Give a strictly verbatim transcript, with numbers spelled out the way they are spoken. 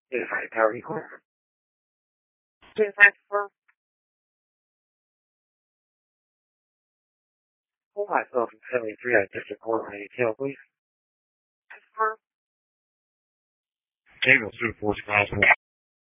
Is high power equipment. Two five four. Hold myself in seventy-three at District Court on detail, please. Four. Cable two forty miles.